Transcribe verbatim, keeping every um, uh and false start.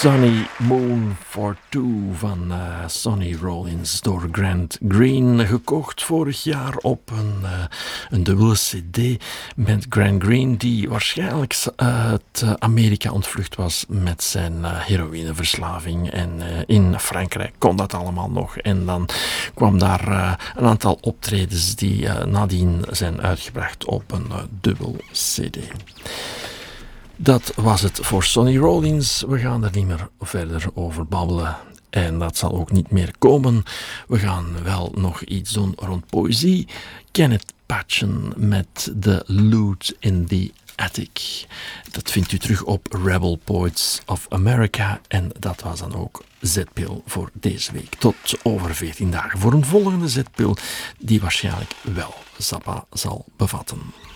Sunny Moon for Two van uh, Sonny Rollins door Grant Green. Gekocht vorig jaar op een, uh, een dubbele cd met Grant Green, die waarschijnlijk uit uh, Amerika ontvlucht was met zijn uh, heroïneverslaving. En uh, in Frankrijk kon dat allemaal nog. En dan kwam daar uh, een aantal optredens die uh, nadien zijn uitgebracht op een uh, dubbel cd. Dat was het voor Sonny Rollins. We gaan er niet meer verder over babbelen. En dat zal ook niet meer komen. We gaan wel nog iets doen rond poëzie. Kenneth Patchen met The Loot in the Attic. Dat vindt u terug op Rebel Poets of America. En dat was dan ook Zetpil voor deze week. Tot over veertien dagen voor een volgende Zetpil die waarschijnlijk wel Zappa zal bevatten.